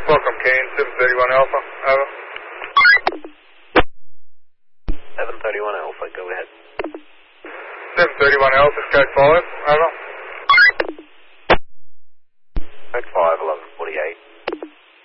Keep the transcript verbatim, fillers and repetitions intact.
Welcome, Kane, seven thirty-one Alpha, over. seven thirty-one Alpha, go ahead. seven thirty-one Alpha, Sky five, over.